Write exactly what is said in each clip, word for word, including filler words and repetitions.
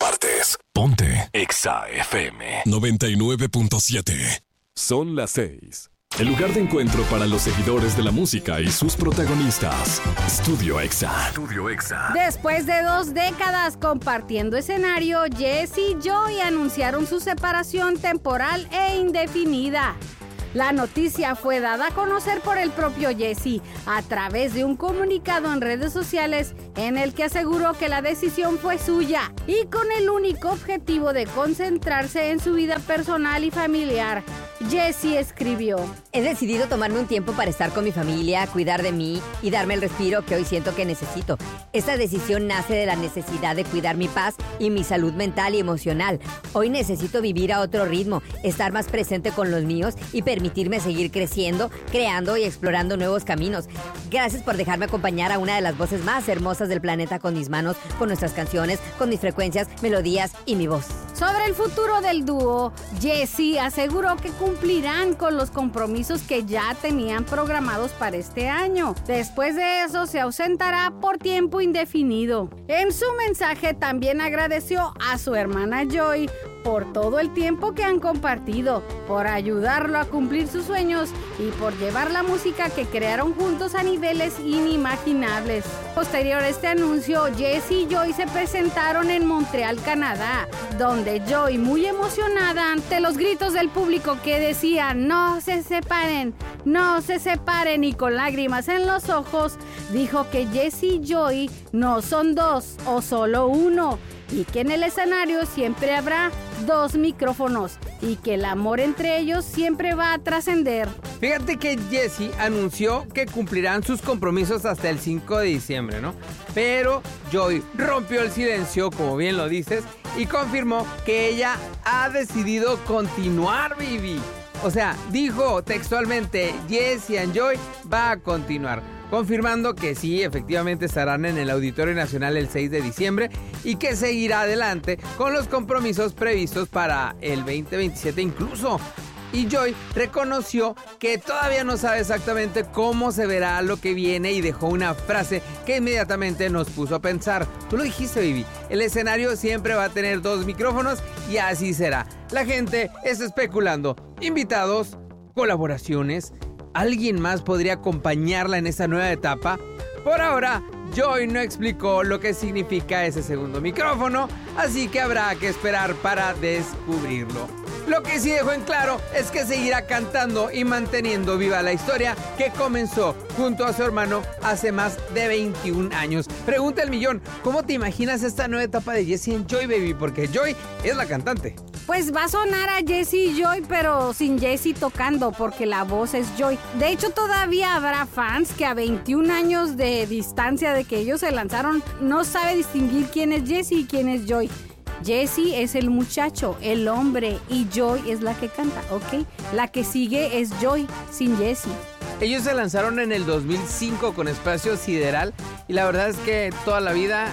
partes. Ponte Exa F M noventa y nueve punto siete. Son las seis. El lugar de encuentro para los seguidores de la música y sus protagonistas. Estudio Exa. Estudio Exa. Después de dos décadas compartiendo escenario, Jesse y Joy anunciaron su separación temporal e indefinida. La noticia fue dada a conocer por el propio Jesse a través de un comunicado en redes sociales en el que aseguró que la decisión fue suya y con el único objetivo de concentrarse en su vida personal y familiar. Jesse escribió: he decidido tomarme un tiempo para estar con mi familia, cuidar de mí y darme el respiro que hoy siento que necesito. Esta decisión nace de la necesidad de cuidar mi paz y mi salud mental y emocional. Hoy necesito vivir a otro ritmo, estar más presente con los míos y permitirme seguir creciendo, creando y explorando nuevos caminos. Gracias por dejarme acompañar a una de las voces más hermosas del planeta con mis manos, con nuestras canciones, con mis frecuencias, melodías y mi voz. Sobre el futuro del dúo, Jesse aseguró que cumplirán con los compromisos que ya tenían programados para este año. Después de eso, se ausentará por tiempo indefinido. En su mensaje también agradeció a su hermana Joy por todo el tiempo que han compartido, por ayudarlo a cumplir sus sueños y por llevar la música que crearon juntos a niveles inimaginables. Posterior a este anuncio, Jesse y Joy se presentaron en Montreal, Canadá, donde Joy, muy emocionada ante los gritos del público que decían "no se separen, no se separen", y con lágrimas en los ojos, dijo que Jesse y Joy no son dos o solo uno, y que en el escenario siempre habrá dos micrófonos y que el amor entre ellos siempre va a trascender. Fíjate que Jesse anunció que cumplirán sus compromisos hasta el cinco de diciembre, ¿no? Pero Joy rompió el silencio, como bien lo dices, y confirmó que ella ha decidido continuar, baby. O sea, dijo textualmente, Jesse and Joy va a continuar, confirmando que sí, efectivamente estarán en el Auditorio Nacional el seis de diciembre y que seguirá adelante con los compromisos previstos para el veinte veintisiete incluso. Y Joy reconoció que todavía no sabe exactamente cómo se verá lo que viene y dejó una frase que inmediatamente nos puso a pensar. Tú lo dijiste, baby, el escenario siempre va a tener dos micrófonos y así será. La gente está especulando invitados, colaboraciones, ¿alguien más podría acompañarla en esta nueva etapa? Por ahora, Joy no explicó lo que significa ese segundo micrófono, así que habrá que esperar para descubrirlo. Lo que sí dejó en claro es que seguirá cantando y manteniendo viva la historia que comenzó junto a su hermano hace más de veintiún años. Pregunta el millón, ¿cómo te imaginas esta nueva etapa de Jesse and Joy, baby? Porque Joy es la cantante. Pues va a sonar a Jesse y Joy, pero sin Jesse tocando, porque la voz es Joy. De hecho, todavía habrá fans que a veintiún años de distancia de que ellos se lanzaron, no sabe distinguir quién es Jesse y quién es Joy. Jesse es el muchacho, el hombre, y Joy es la que canta, ¿ok? La que sigue es Joy, sin Jesse. Ellos se lanzaron en el dos mil cinco con Espacio Sideral y la verdad es que toda la vida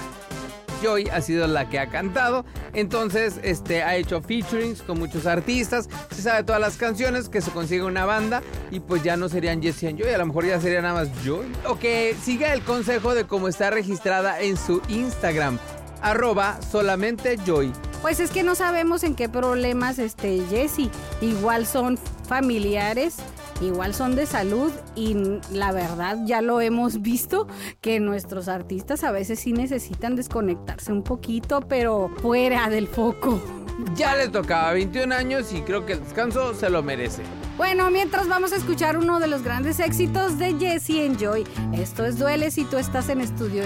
Joy ha sido la que ha cantado, entonces este, ha hecho featurings con muchos artistas, se sabe todas las canciones, que se consigue una banda y pues ya no serían Jesse and Joy, a lo mejor ya sería nada más Joy. O que siga el consejo de cómo está registrada en su Instagram, arroba solamente Joy. Pues es que no sabemos en qué problemas esté Jesse, igual son familiares, igual son de salud y la verdad ya lo hemos visto que nuestros artistas a veces sí necesitan desconectarse un poquito, pero fuera del foco. Ya le tocaba veintiún años y creo que el descanso se lo merece. Bueno, mientras vamos a escuchar uno de los grandes éxitos de Jesse and Joy. Esto es Duele si tú estás en Estudio